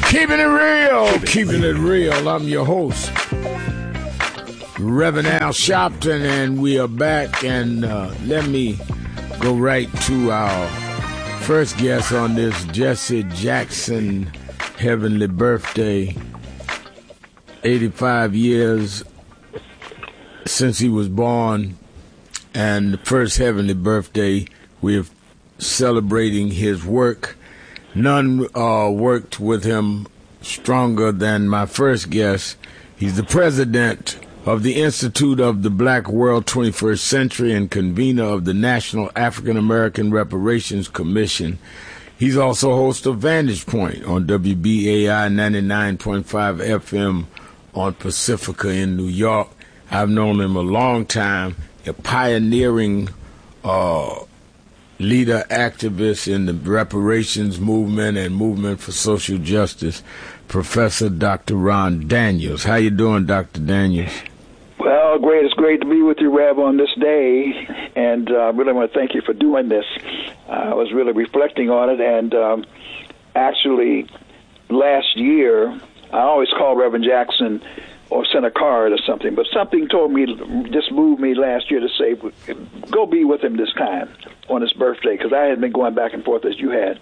Keeping it real. I'm your host, Reverend Al Sharpton, and we are back. And let me go right to our first guest on this Jesse Jackson heavenly birthday. 85 years since he was born, and the first heavenly birthday. We're celebrating his work. None worked with him stronger than my first guest. He's the president of the Institute of the Black World 21st Century and convener of the National African American Reparations Commission. He's also host of Vantage Point on WBAI 99.5 FM on Pacifica in New York. I've known him a long time, a pioneering leader, activist in the reparations movement and movement for social justice, Professor Dr. Ron Daniels. How you doing, Dr. Daniels? Well, great. It's great to be with you, Rev, on this day, and I really want to thank you for doing this. I was really reflecting on it, and actually, last year, I always call Reverend Jackson or sent a card or something, but something told me, just moved me last year to say, go be with him this time on his birthday, because I had been going back and forth as you had.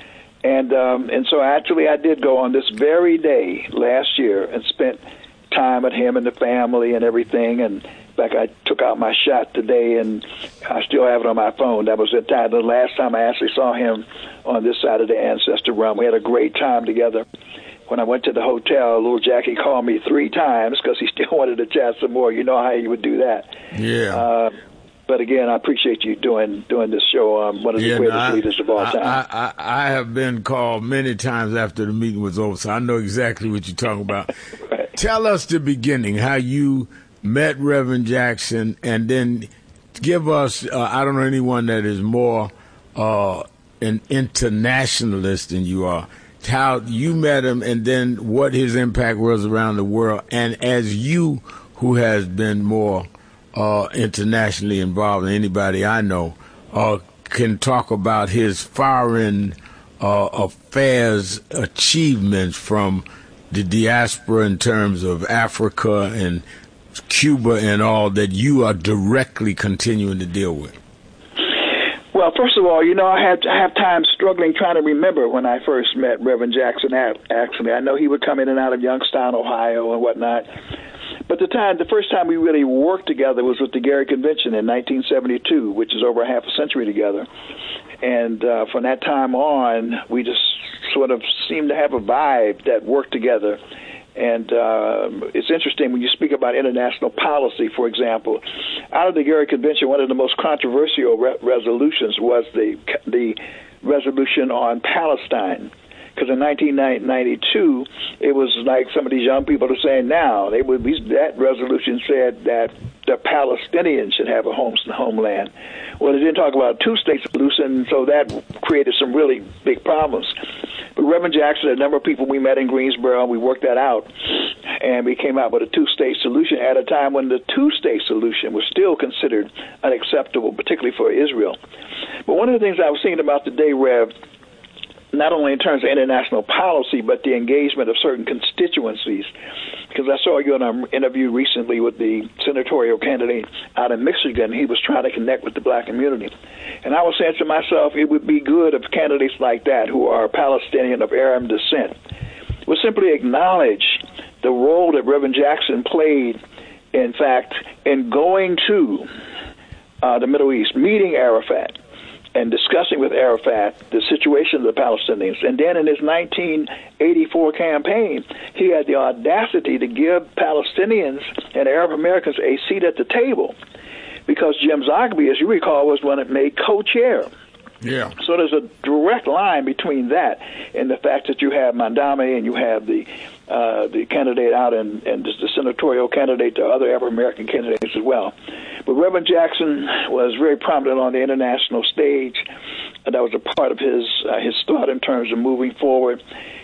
And so actually I did go on this very day last year and spent time with him and the family and everything. And in fact, I took out my shot today, and I still have it on my phone. That was the last time I actually saw him on this side of the ancestor realm. We had a great time together. When I went to the hotel, little Jackie called me 3 times because he still wanted to chat some more. You know how he would do that. Yeah. But again, I appreciate you doing this show. One of the greatest leaders of all time. I have been called many times after the meeting was over, so I know exactly what you're talking about. Right. Tell us the beginning, how you met Reverend Jackson, and then give us, I don't know anyone that is more an internationalist than you are, how you met him, and then what his impact was around the world. And as you, who has been more internationally involved than anybody I know, can talk about his foreign affairs achievements from the diaspora in terms of Africa and Cuba and all that you are directly continuing to deal with. Well, first of all, I have time struggling trying to remember when I first met Reverend Jackson. Actually, I know he would come in and out of Youngstown, Ohio, and whatnot. But the first time we really worked together was with the Gary Convention in 1972, which is over a half a century together. And from that time on, we just sort of seemed to have a vibe that worked together. And it's interesting when you speak about international policy, for example. Out of the Gary Convention, one of the most controversial resolutions was the resolution on Palestine. Because in 1992, it was like some of these young people are saying now, that resolution said that the Palestinians should have a homeland. Well, they didn't talk about a two-state solution, so that created some really big problems. But Reverend Jackson, a number of people we met in Greensboro, we worked that out, and we came out with a two-state solution at a time when the two-state solution was still considered unacceptable, particularly for Israel. But one of the things I was thinking about today, Rev, not only in terms of international policy, but the engagement of certain constituencies. Because I saw you in an interview recently with the senatorial candidate out in Michigan. He was trying to connect with the black community. And I was saying to myself, it would be good if candidates like that, who are Palestinian of Arab descent, would simply acknowledge the role that Reverend Jackson played, in fact, in going to the Middle East, meeting Arafat, and discussing with Arafat the situation of the Palestinians. And then in his 1984 campaign, he had the audacity to give Palestinians and Arab Americans a seat at the table, because Jim Zogby, as you recall, was one that made co-chair. Yeah. So there's a direct line between that and the fact that you have Mandame and you have the candidate out and the senatorial candidate, the other African-American candidates as well. But Reverend Jackson was very prominent on the international stage. That was a part of his thought in terms of moving forward.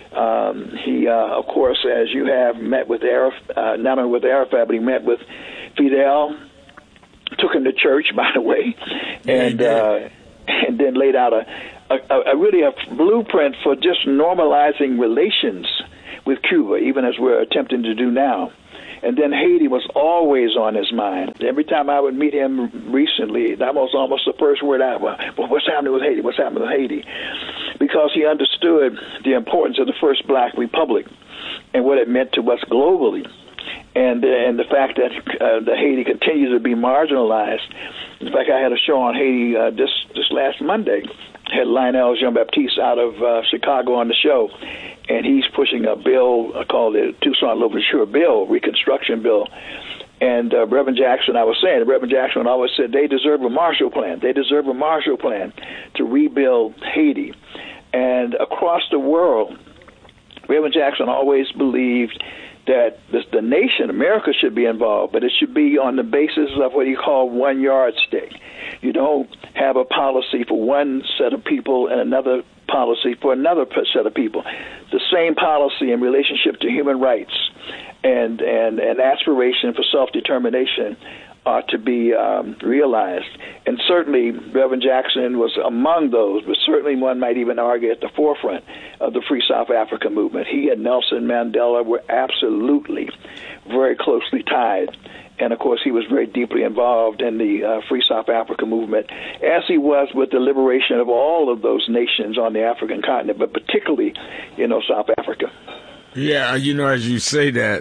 He, of course, as you have, met with Arafat, not only with Arafat, but he met with Fidel, took him to church, by the way, and then laid out really a blueprint for just normalizing relations with Cuba, even as we're attempting to do now. And then Haiti was always on his mind. Every time I would meet him recently, that was almost the first word out. Well, what's happening with Haiti? What's happening with Haiti? Because he understood the importance of the first black republic and what it meant to us globally. And the fact that Haiti continues to be marginalized. In fact, I had a show on Haiti this last Monday. I had Lionel Jean-Baptiste out of Chicago on the show, and he's pushing a bill called the Toussaint Louverture Bill, Reconstruction Bill. And Reverend Jackson, Reverend Jackson always said they deserve a Marshall Plan. They deserve a Marshall Plan to rebuild Haiti. And across the world, Reverend Jackson always believed that the nation, America, should be involved, but it should be on the basis of what he called one yardstick. You don't have a policy for one set of people and another policy for another set of people. The same policy in relationship to human rights and aspiration for self-determination ought to be realized. And certainly Reverend Jackson was among those, but certainly one might even argue at the forefront of the Free South Africa movement. He and Nelson Mandela were absolutely very closely tied. And, of course, he was very deeply involved in the Free South Africa movement, as he was with the liberation of all of those nations on the African continent, but particularly, South Africa. Yeah, as you say that,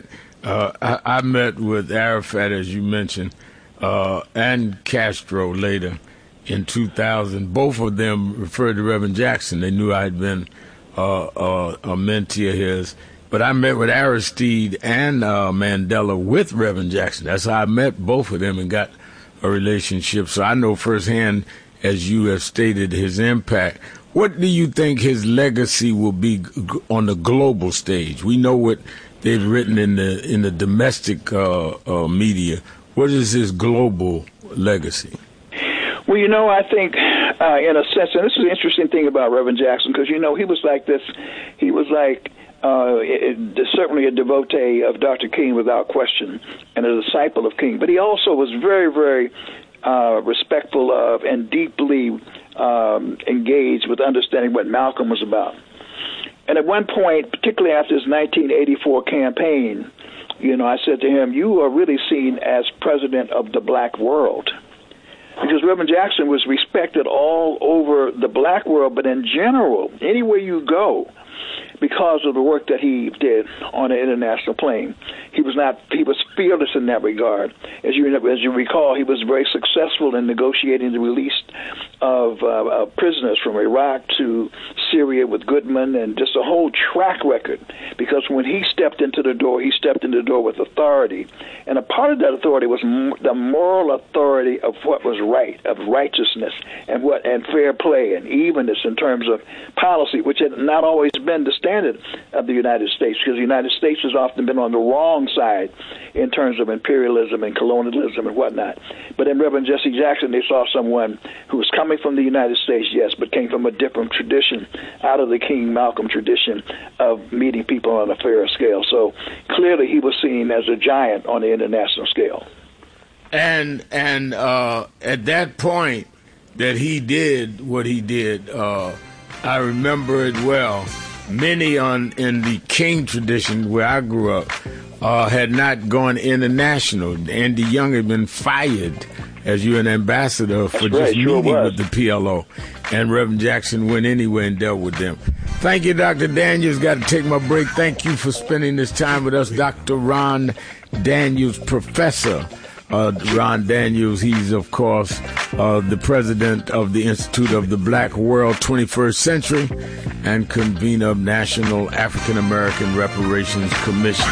I met with Arafat, as you mentioned, and Castro later in 2000. Both of them referred to Reverend Jackson. They knew I had been a mentee of his. But I met with Aristide and Mandela with Reverend Jackson. That's how I met both of them and got a relationship. So I know firsthand, as you have stated, his impact. What do you think his legacy will be on the global stage? We know what they've written in the domestic media. What is his global legacy? Well, I think in a sense, and this is the interesting thing about Reverend Jackson, because, he was like this. He was like certainly a devotee of Dr. King without question and a disciple of King. But he also was very, very respectful of and deeply engaged with understanding what Malcolm was about. And at one point, particularly after his 1984 campaign, I said to him, you are really seen as president of the black world. Because Reverend Jackson was respected all over the black world, but in general, anywhere you go, because of the work that he did on the international plane. He was fearless in that regard. As you recall, he was very successful in negotiating the release of prisoners from Iraq to Syria with Goodman, and just a whole track record. Because when he stepped into the door with authority. And a part of that authority was the moral authority of what was right, of righteousness, and fair play and evenness in terms of policy, which had not always been the standard of the United States, because the United States has often been on the wrong side in terms of imperialism and colonialism and whatnot. But in Reverend Jesse Jackson, they saw someone who was coming from the United States, yes, but came from a different tradition, out of the King Malcolm tradition of meeting people on a fairer scale. So clearly he was seen as a giant on the international scale. And at that point that he did what he did, I remember it well. Many in the King tradition where I grew up had not gone international. Andy Young had been fired as UN ambassador for meeting with the PLO. And Reverend Jackson went anywhere and dealt with them. Thank you, Dr. Daniels. Got to take my break. Thank you for spending this time with us, Dr. Ron Daniels, Professor Ron Daniels. He's, of course, the president of the Institute of the Black World 21st Century and convener of National African American Reparations Commission.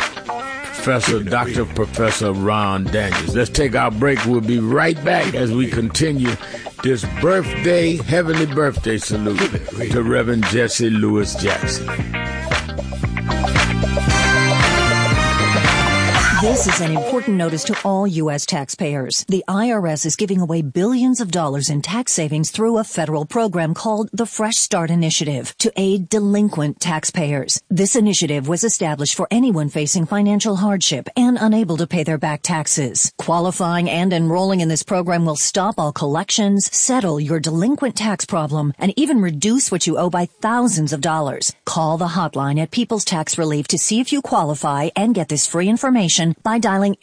Dr. Professor Ron Daniels. Let's take our break. We'll be right back as we continue this heavenly birthday salute to Reverend Jesse Louis Jackson. This is an important notice to all U.S. taxpayers. The IRS is giving away billions of dollars in tax savings through a federal program called the Fresh Start Initiative to aid delinquent taxpayers. This initiative was established for anyone facing financial hardship and unable to pay their back taxes. Qualifying and enrolling in this program will stop all collections, settle your delinquent tax problem, and even reduce what you owe by thousands of dollars. Call the hotline at People's Tax Relief to see if you qualify and get this free information by dialing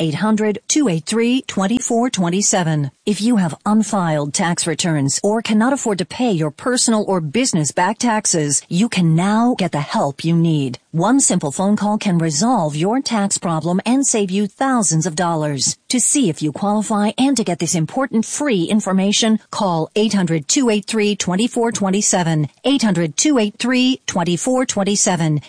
800-283-2427. If you have unfiled tax returns or cannot afford to pay your personal or business back taxes, you can now get the help you need. One simple phone call can resolve your tax problem and save you thousands of dollars. To see if you qualify and to get this important free information, call 800-283-2427. 800-283-2427.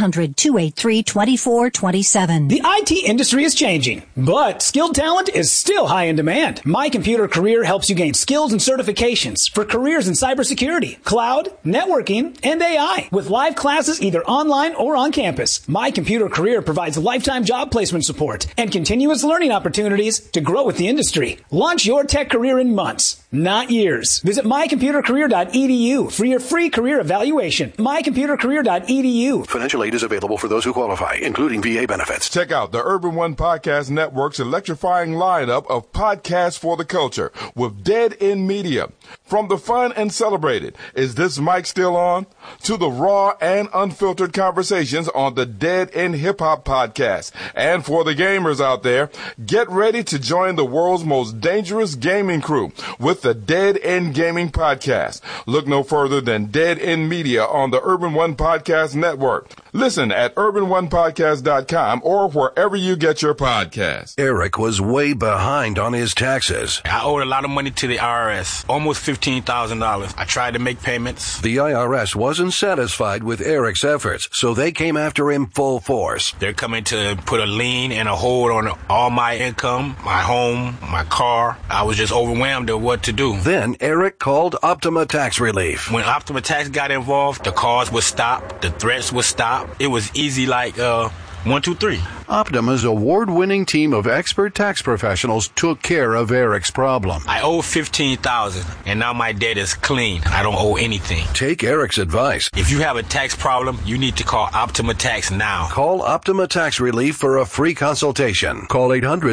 800-283-2427. The IT industry is changing, but skilled talent is still high in demand. My Computer Career helps you gain skills and certifications for careers in cybersecurity, cloud, networking, and AI. With live classes either online or on campus, My Computer Career provides lifetime job placement support and continuous learning opportunities to grow with the industry. Launch your tech career in months, not years. Visit mycomputercareer.edu for your free career evaluation. mycomputercareer.edu. Financial aid is available for those who qualify, including VA benefits. Check out the Urban One Podcast Network's electrifying lineup of podcasts for the culture with Dead End Media. From the fun and celebrated, Is This Mic Still On? To the raw and unfiltered conversations on the Dead End Hip Hop Podcast. And for the gamers out there, get ready to join the world's most dangerous gaming crew with the Dead End Gaming Podcast. Look no further than Dead End Media on the Urban One Podcast Network. Listen at urbanonepodcast.com or wherever you get your podcasts. Eric was way behind on his taxes. I owed a lot of money to the IRS, almost $15,000. I tried to make payments. The IRS wasn't satisfied with Eric's efforts, so they came after him full force. They're coming to put a lien and a hold on all my income, my home, my car. I was just overwhelmed at what to do. Then Eric called Optima Tax Relief. When Optima Tax got involved, the calls would stop, the threats would stop. It was easy like 1, 2, 3. Optima's award-winning team of expert tax professionals took care of Eric's problem. I owe $15,000, and now my debt is clean. I don't owe anything. Take Eric's advice. If you have a tax problem, you need to call Optima Tax now. Call Optima Tax Relief for a free consultation. Call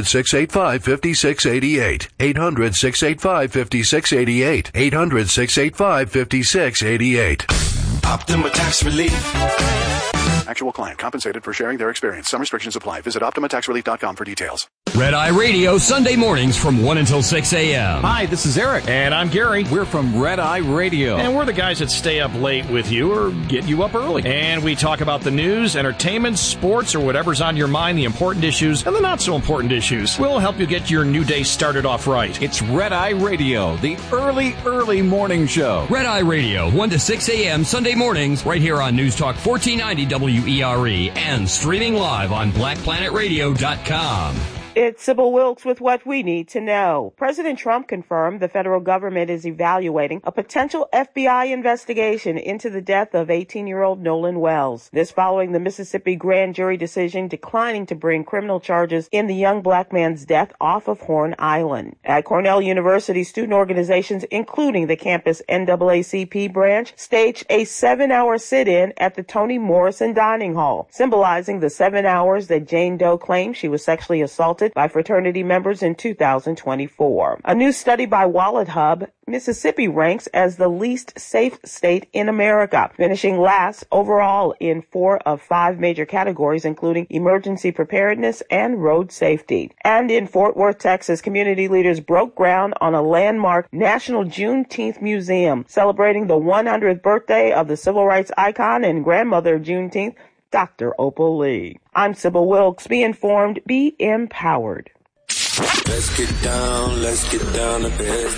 800-685-5688. 800-685-5688. 800-685-5688. Optima Tax Relief. Actual client compensated for sharing their experience. Some restrictions apply. Visit OptimaTaxRelief.com for details. Red Eye Radio, Sunday mornings from 1 until 6 a.m. Hi, this is Eric. And I'm Gary. We're from Red Eye Radio. And we're the guys that stay up late with you or get you up early. And we talk about the news, entertainment, sports, or whatever's on your mind, the important issues and the not so important issues. We'll help you get your new day started off right. It's Red Eye Radio, the early morning show. Red Eye Radio, 1 to 6 a.m. Sunday mornings, right here on News Talk 1490 WERE and streaming live on BlackPlanetRadio.com. It's Sybil Wilkes with what we need to know. President Trump confirmed the federal government is evaluating a potential FBI investigation into the death of 18-year-old Nolan Wells. This following the Mississippi grand jury decision declining to bring criminal charges in the young black man's death off of Horn Island. At Cornell University, student organizations, including the campus NAACP branch, staged a 7-hour sit-in at the Toni Morrison Dining Hall, symbolizing the 7 hours that Jane Doe claimed she was sexually assaulted by fraternity members in 2024. A new study by Wallet Hub, Mississippi ranks as the least safe state in America, finishing last overall in 4 of 5 major categories, including emergency preparedness and road safety. And in Fort Worth, Texas, community leaders broke ground on a landmark National Juneteenth Museum, celebrating the 100th birthday of the civil rights icon and grandmother of Juneteenth, Dr. Opal Lee. I'm Sybil Wilkes. Be informed, be empowered. Let's get down to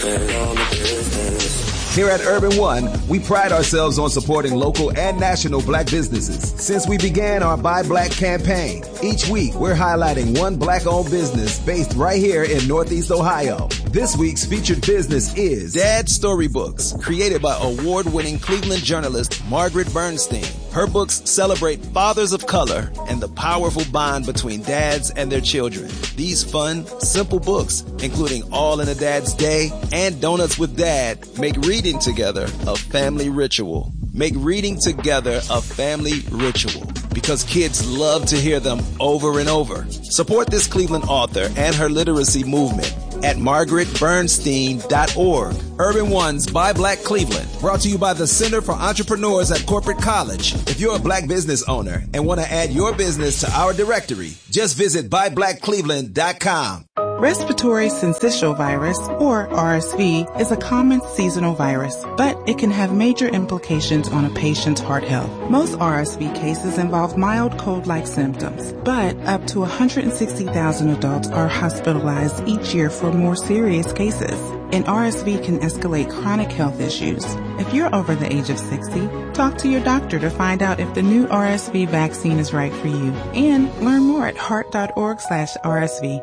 business. Here at Urban One, we pride ourselves on supporting local and national black businesses. Since we began our Buy Black campaign, each week we're highlighting one black-owned business based right here in Northeast Ohio. This week's featured business is Dad Storybooks, created by award-winning Cleveland journalist Margaret Bernstein. Her books celebrate fathers of color and the powerful bond between dads and their children. These fun, simple books, including All in a Dad's Day and Donuts with Dad, make reading together a family ritual. Make reading together a family ritual because kids love to hear them over and over. Support this Cleveland author and her literacy movement at margaretbernstein.org. Urban Ones by Black Cleveland, brought to you by the Center for Entrepreneurs at Corporate College. If you're a black business owner and want to add your business to our directory, just visit buyblackcleveland.com. Respiratory syncytial virus, or RSV, is a common seasonal virus, but it can have major implications on a patient's heart health. Most RSV cases involve mild cold-like symptoms, but up to 160,000 adults are hospitalized each year for more serious cases. And RSV can escalate chronic health issues. If you're over the age of 60, talk to your doctor to find out if the new RSV vaccine is right for you. And learn more at heart.org/RSV.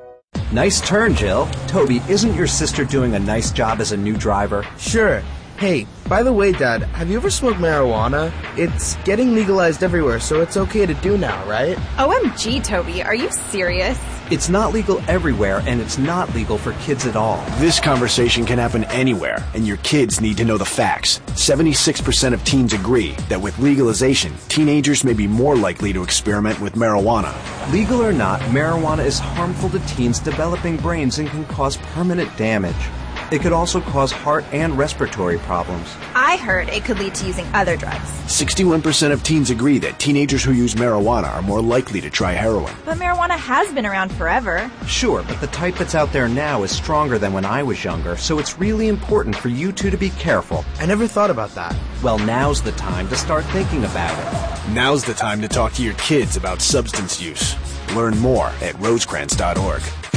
Nice turn, Jill. Toby, isn't your sister doing a nice job as a new driver? Sure. Hey, by the way, Dad, have you ever smoked marijuana? It's getting legalized everywhere, so it's okay to do now, right? OMG, Toby, are you serious? It's not legal everywhere, and it's not legal for kids at all. This conversation can happen anywhere, and your kids need to know the facts. 76% of teens agree that with legalization, teenagers may be more likely to experiment with marijuana. Legal or not, marijuana is harmful to teens' developing brains and can cause permanent damage. It could also cause heart and respiratory problems. I heard it could lead to using other drugs. 61% of teens agree that teenagers who use marijuana are more likely to try heroin. But marijuana has been around forever. Sure, but the type that's out there now is stronger than when I was younger, so it's really important for you two to be careful. I never thought about that. Well, now's the time to start thinking about it. Now's the time to talk to your kids about substance use. Learn more at rosecrans.org.